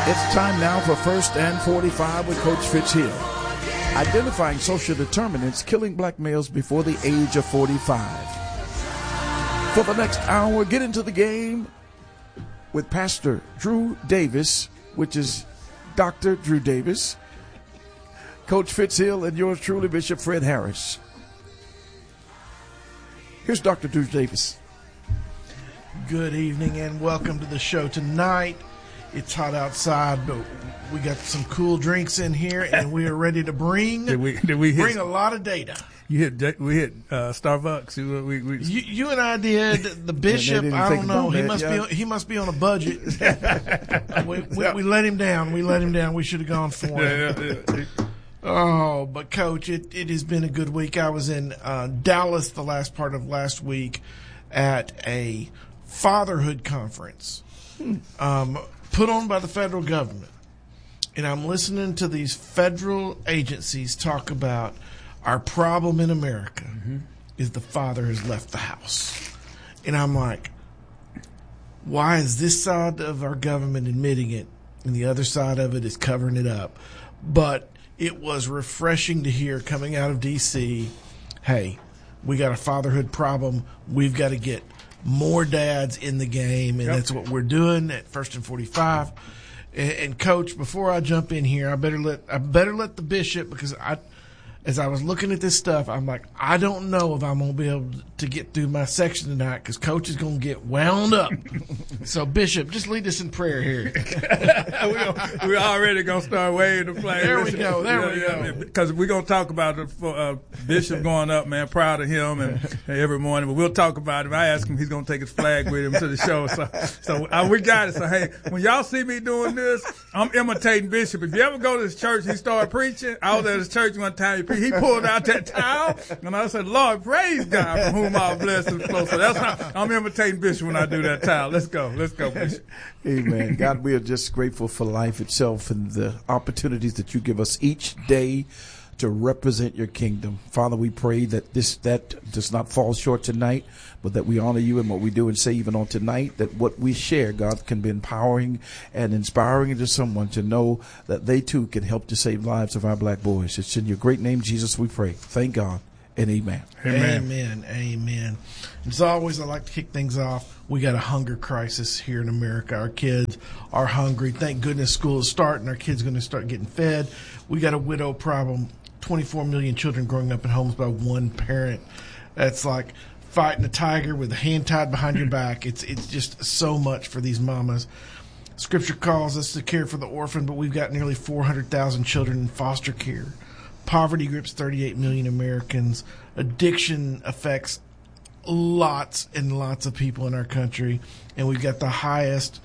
It's time now for First and 45 with Coach Fitzhill. Identifying social determinants killing black males before the age of 45. For the next hour, get into the game with Pastor Drew Davis, which is Dr. Drew Davis, Coach Fitzhill, and yours truly, Bishop Fred Harris. Here's Dr. Drew Davis. Good evening and welcome to the show tonight. It's hot outside, but we got some cool drinks in here, and we are ready to bring a lot of data. We hit Starbucks. You and I did. The bishop, I don't know. He must be on a budget. we let him down. We should have gone for him. Oh, but Coach, it has been a good week. I was in Dallas the last part of last week at a fatherhood conference. Put on by the federal government. And I'm listening to these federal agencies talk about our problem in America is the father has left the house. And I'm like, why is this side of our government admitting it and the other side of it is covering it up? But it was refreshing to hear coming out of D.C., hey, we got a fatherhood problem. We've got to get more dads in the game, and that's what we're doing at First and 45. And Coach, before I jump in here, I better let the bishop, because as I was looking at this stuff, I'm like, I don't know if I'm gonna be able to get through my section tonight because Coach is gonna get wound up. So Bishop, just lead us in prayer here. We're already gonna start waving the flag. There we go. Because we're gonna talk about the Bishop going up, man. Proud of him, and every morning. But we'll talk about him. I asked him, he's gonna take his flag with him to the show. So we got it. So hey, when y'all see me doing this, I'm imitating Bishop. If you ever go to his church, he started preaching. I was at his church one time. He pulled out that towel, and I said, Lord, praise God from whom all blessings flow. So that's how I'm imitating Bishop when I do that towel. Let's go, Bishop. Amen. God, we are just grateful for life itself and the opportunities that you give us each day to represent your kingdom. Father, we pray that that does not fall short tonight, but that we honor you in what we do and say even on tonight, that what we share, God, can be empowering and inspiring to someone to know that they too can help to save lives of our black boys. It's in your great name, Jesus, we pray. Thank God and amen. Amen. As always, I like to kick things off. We got a hunger crisis here in America. Our kids are hungry. Thank goodness school is starting. Our kids are going to start getting fed. We got a widow problem. 24 million children growing up in homes by one parent. That's like fighting a tiger with a hand tied behind your back. It's just so much for these mamas. Scripture calls us to care for the orphan, but we've got nearly 400,000 children in foster care. Poverty grips 38 million Americans. Addiction affects lots and lots of people in our country. And we've got the highest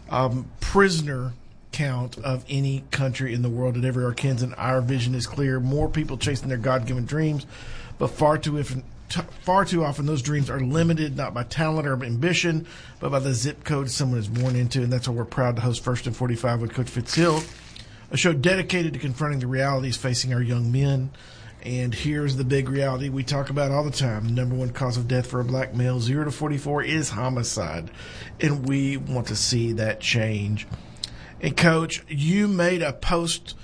prisoner count of any country in the world at every Arkansas, and our vision is clear. More people chasing their God-given dreams, but far too often those dreams are limited not by talent or ambition, but by the zip code someone is born into, and that's why we're proud to host First and 45 with Coach Fitzhill, a show dedicated to confronting the realities facing our young men. And here's the big reality we talk about all the time. The number one cause of death for a black male, 0 to 44, is homicide, and we want to see that change. And Coach, you made a post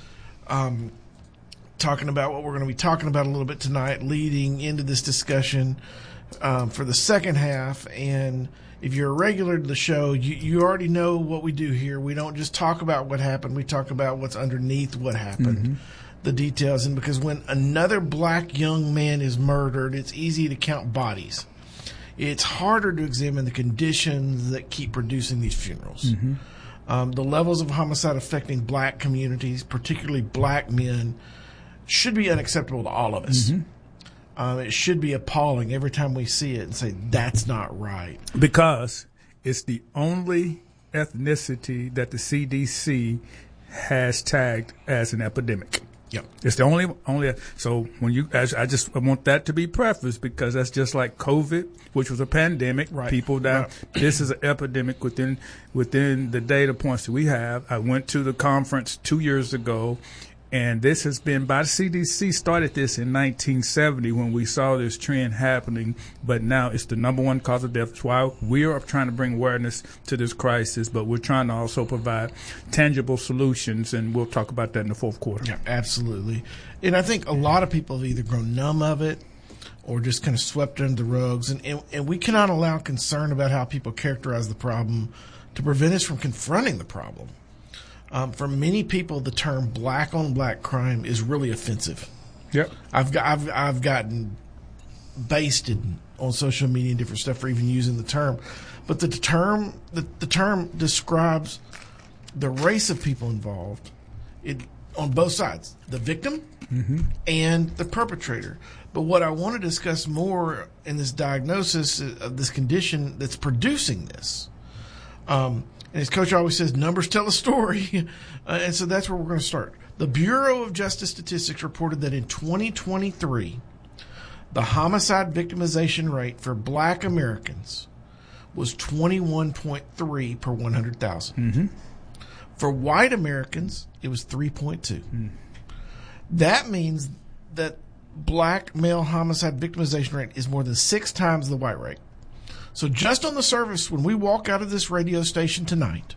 talking about what we're going to be talking about a little bit tonight, leading into this discussion for the second half. And if you're a regular to the show, you already know what we do here. We don't just talk about what happened. We talk about what's underneath what happened, the details. And because when another black young man is murdered, it's easy to count bodies. It's harder to examine the conditions that keep producing these funerals. The levels of homicide affecting black communities, particularly black men, should be unacceptable to all of us. It should be appalling every time we see it and say, that's not right. Because it's the only ethnicity that the CDC has tagged as an epidemic. Yep. It's the only. So when I want that to be prefaced, because that's just like COVID, which was a pandemic. Right. People died. Right. This is an epidemic within the data points that we have. I went to the conference 2 years ago, And this has been by the CDC, started this in 1970 when we saw this trend happening, but now it's the number one cause of death. That's why we are trying to bring awareness to this crisis, but we're trying to also provide tangible solutions, and we'll talk about that in the fourth quarter. Yeah, absolutely. And I think a lot of people have either grown numb of it or just kind of swept under the rugs, and we cannot allow concern about how people characterize the problem to prevent us from confronting the problem. For many people, the term black on black crime is really offensive. Yep. I've gotten basted on social media and different stuff for even using the term, but the term describes the race of people involved, on both sides, the victim and the perpetrator. But what I want to discuss more in this diagnosis of this condition that's producing this. And as Coach always says, numbers tell a story. And so that's where we're going to start. The Bureau of Justice Statistics reported that in 2023, the homicide victimization rate for black Americans was 21.3 per 100,000. For white Americans, it was 3.2. That means that black male homicide victimization rate is more than 6 times the white rate. So just on the surface, when we walk out of this radio station tonight,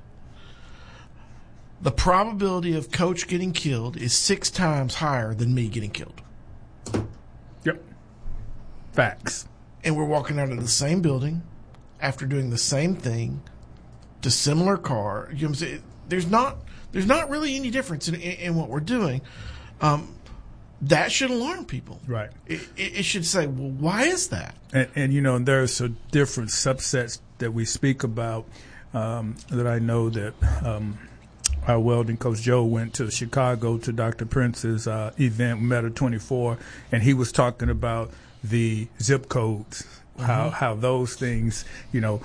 the probability of Coach getting killed is 6 times higher than me getting killed. Yep. Facts. And we're walking out of the same building after doing the same thing to similar car. You know what I'm saying? There's not really any difference in what we're doing. That should alarm people. Right. It should say, well, why is that? And you know, there's a different subsets that we speak about that I know that our welding coach Joe went to Chicago to Dr. Prince's event, Meta 24, and he was talking about the zip codes, how those things, you know,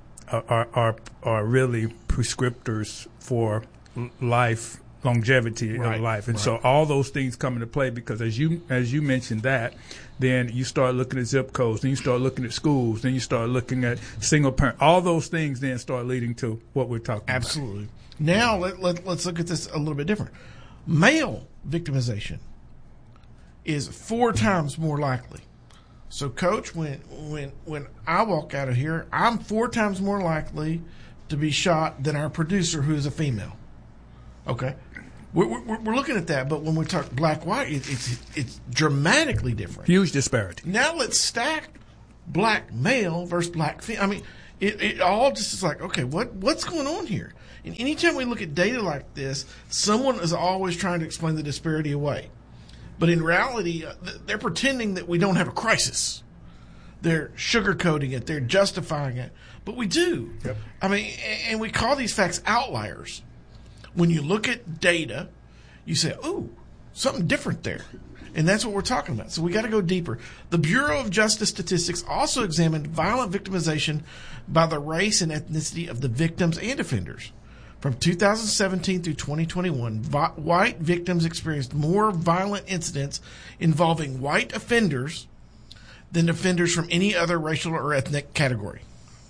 are really prescriptors for life. Longevity of life. And so all those things come into play because as you mentioned that, then you start looking at zip codes, then you start looking at schools, then you start looking at single parent. All those things then start leading to what we're talking about. Absolutely. Now let's look at this a little bit different. Male victimization is 4 times more likely. So Coach, when I walk out of here, I'm 4 times more likely to be shot than our producer who is a female. Okay. We're looking at that, but when we talk black-white, it's dramatically different. Huge disparity. Now let's stack black male versus black female. I mean, it all just is like, okay, what's going on here? And anytime we look at data like this, someone is always trying to explain the disparity away. But in reality, they're pretending that we don't have a crisis. They're sugarcoating it. They're justifying it. But we do. Yep. I mean, and we call these facts outliers. When you look at data, you say, "Ooh, something different there," and that's what we're talking about. So we got to go deeper. The Bureau of Justice Statistics also examined violent victimization by the race and ethnicity of the victims and offenders. From 2017 through 2021, white victims experienced more violent incidents involving white offenders than offenders from any other racial or ethnic category.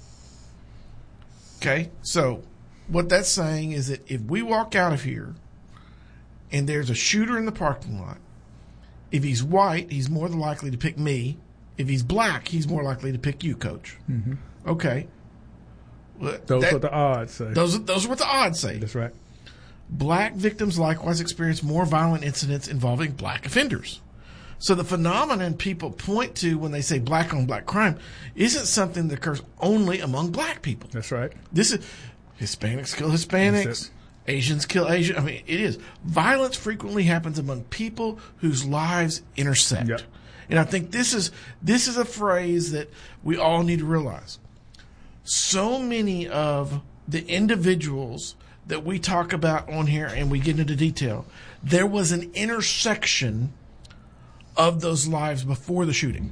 Okay, so what that's saying is that if we walk out of here and there's a shooter in the parking lot, if he's white, he's more than likely to pick me. If he's black, he's more likely to pick you, Coach. Okay. Those are what the odds say. Those are what the odds say. That's right. Black victims likewise experience more violent incidents involving black offenders. So the phenomenon people point to when they say black on black crime isn't something that occurs only among black people. That's right. This is Hispanics kill Hispanics. Asians kill Asians. I mean, it is. Violence frequently happens among people whose lives intersect. Yep. And I think this is a phrase that we all need to realize. So many of the individuals that we talk about on here and we get into detail, there was an intersection of those lives before the shooting.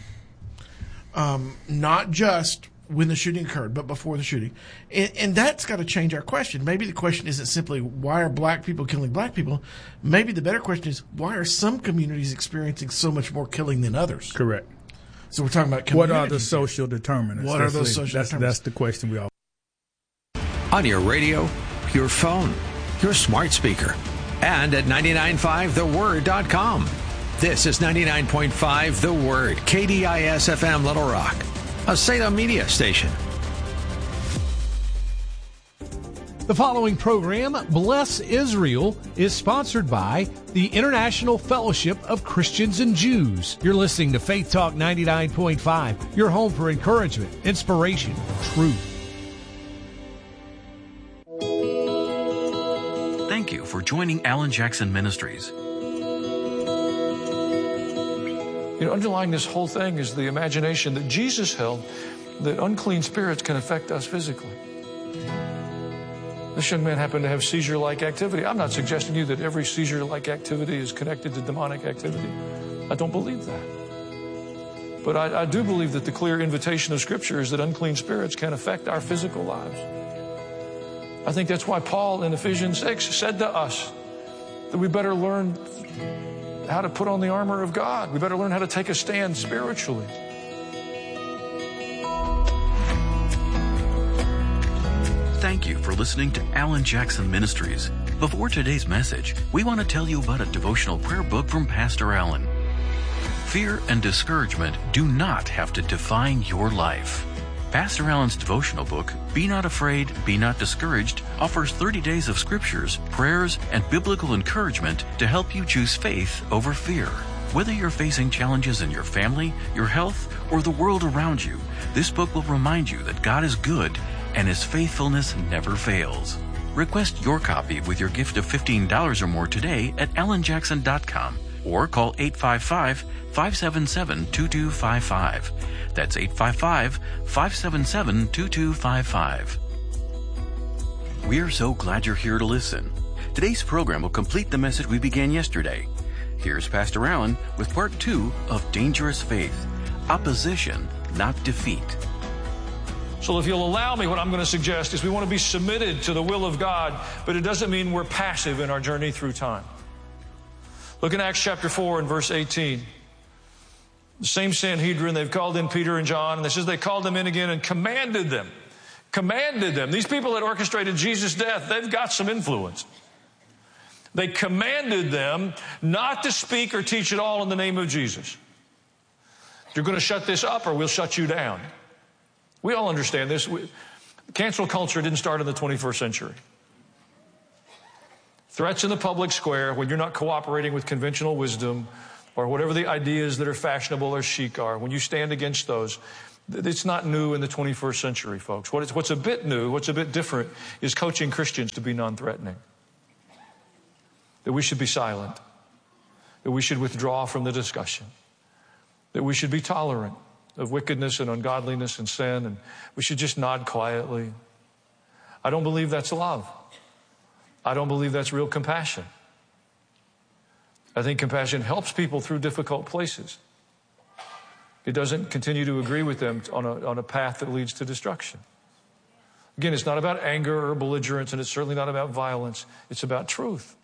Not just when the shooting occurred, but before the shooting. And that's got to change our question. Maybe the question isn't simply, why are black people killing black people? Maybe the better question is, why are some communities experiencing so much more killing than others? Correct. So we're talking about what are the social determinants? What are those social determinants? That's the question we all. On your radio, your phone, your smart speaker. and at 995theword.com. This is 99.5 The Word, KDIS-FM Little Rock, a Salem media station. The following program, Bless Israel, is sponsored by the International Fellowship of Christians and Jews. You're listening to Faith Talk 99.5, your home for encouragement, inspiration, truth. Thank you for joining Alan Jackson Ministries. Underlying this whole thing is the imagination that Jesus held that unclean spirits can affect us physically. This young man happened to have seizure-like activity. I'm not suggesting to you that every seizure-like activity is connected to demonic activity. I don't believe that. But I do believe that the clear invitation of Scripture is that unclean spirits can affect our physical lives. I think that's why Paul in Ephesians 6 said to us that we better learn how to put on the armor of God. We better learn how to take a stand spiritually. Thank you for listening to Alan Jackson Ministries. Before today's message, we want to tell you about a devotional prayer book from Pastor Alan. Fear and discouragement do not have to define your life. Pastor Alan's devotional book, Be Not Afraid, Be Not Discouraged, offers 30 days of scriptures, prayers, and biblical encouragement to help you choose faith over fear. Whether you're facing challenges in your family, your health, or the world around you, this book will remind you that God is good and His faithfulness never fails. Request your copy with your gift of $15 or more today at alanjackson.com or call 855-577-2255. That's 855-577-2255. We're so glad you're here to listen. Today's program will complete the message we began yesterday. Here's Pastor Alan with part 2 of Dangerous Faith, Opposition, Not Defeat. So if you'll allow me, what I'm going to suggest is we want to be submitted to the will of God, but it doesn't mean we're passive in our journey through time. Look in Acts chapter 4 and verse 18. The same Sanhedrin, they've called in Peter and John, and it says they called them in again and commanded them. Commanded them. These people that orchestrated Jesus' death, they've got some influence. They commanded them not to speak or teach at all in the name of Jesus. You're going to shut this up or we'll shut you down. We all understand this. Cancel culture didn't start in the 21st century. Threats in the public square when you're not cooperating with conventional wisdom or whatever the ideas that are fashionable or chic are, when you stand against those, it's not new in the 21st century, folks. What's a bit new, what's a bit different is coaching Christians to be non-threatening. That we should be silent. That we should withdraw from the discussion. That we should be tolerant of wickedness and ungodliness and sin, and we should just nod quietly. I don't believe that's love. I don't believe that's real compassion. I think compassion helps people through difficult places. It doesn't continue to agree with them on a path that leads to destruction. Again, it's not about anger or belligerence, and it's certainly not about violence. It's about truth.